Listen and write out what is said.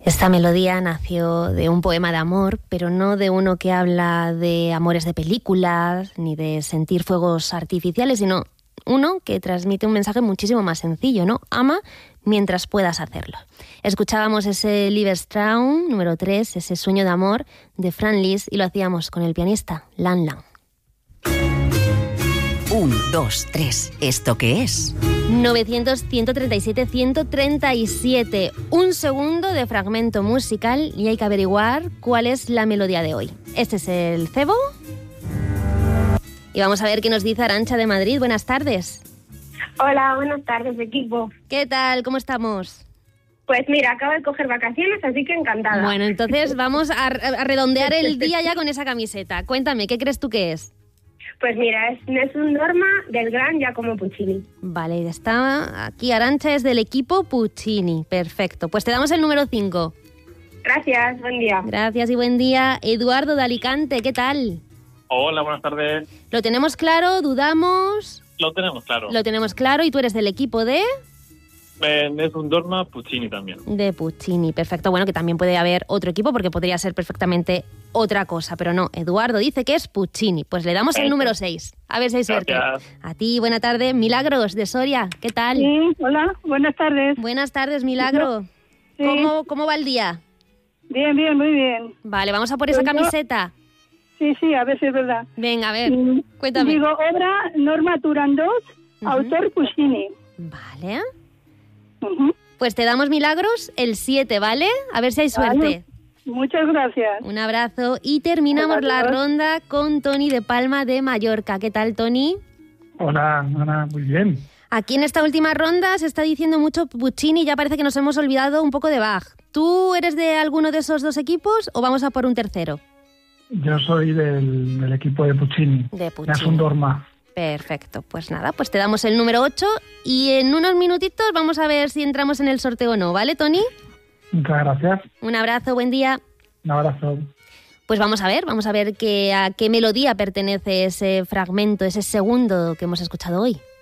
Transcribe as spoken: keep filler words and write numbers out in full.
Esta melodía nació de un poema de amor, pero no de uno que habla de amores de películas, ni de sentir fuegos artificiales, sino uno que transmite un mensaje muchísimo más sencillo, ¿no? Ama mientras puedas hacerlo. Escuchábamos ese Liebestraum número tres, ese sueño de amor de Franz Liszt, y lo hacíamos con el pianista Lan Lang. Un, dos, tres. ¿Esto qué es? novecientos, ciento treinta y siete, ciento treinta y siete. Un segundo de fragmento musical y hay que averiguar cuál es la melodía de hoy. Este es el cebo. Y vamos a ver qué nos dice Arantxa de Madrid. Buenas tardes. Hola, buenas tardes, equipo. ¿Qué tal? ¿Cómo estamos? Pues mira, acabo de coger vacaciones, así que encantada. Bueno, entonces vamos a, a redondear el día ya con esa camiseta. Cuéntame, ¿qué crees tú que es? Pues mira, es Nessun Dorma del gran Giacomo Puccini. Vale, está aquí Arantxa, es del equipo Puccini. Perfecto, pues te damos el número cinco. Gracias, buen día. Gracias y buen día. Eduardo de Alicante, ¿qué tal? Hola, buenas tardes. ¿Lo tenemos claro? ¿Dudamos? Lo tenemos claro. Lo tenemos claro y tú eres del equipo de... Eh, Nessun Dorma, Puccini también. De Puccini, perfecto. Bueno, que también puede haber otro equipo porque podría ser perfectamente otra cosa, pero no. Eduardo dice que es Puccini. Pues le damos el número seis. A ver si hay suerte. Gracias. A ti, buena tarde. Milagros, de Soria, ¿qué tal? Sí, hola, buenas tardes. Buenas tardes, Milagro. Sí. ¿Cómo, ¿Cómo va el día? Bien, bien, muy bien. Vale, vamos a por esa Pues yo- camiseta. Sí, sí, a ver si es verdad. Venga, a ver, Mm, cuéntame. Digo, obra Norma Turandot, Ujú. autor Puccini. Vale. Ujú. Pues te damos, Milagros, el siete, ¿vale? A ver si hay suerte. Vale. Muchas gracias. Un abrazo y terminamos la Adiós. ronda con Toni de Palma de Mallorca. ¿Qué tal, Toni? Hola, Ana, muy bien. Aquí en esta última ronda se está diciendo mucho Puccini y ya parece que nos hemos olvidado un poco de Bach. ¿Tú eres de alguno de esos dos equipos o vamos a por un tercero? Yo soy del, del equipo de Puccini. De Puccini. Nessun Dorma. Perfecto, pues nada, pues te damos el número ocho y en unos minutitos vamos a ver si entramos en el sorteo o no, ¿vale, Toni? Muchas gracias. Un abrazo, buen día. Un abrazo. Pues vamos a ver, vamos a ver qué, a qué melodía pertenece ese fragmento, ese segundo que hemos escuchado hoy.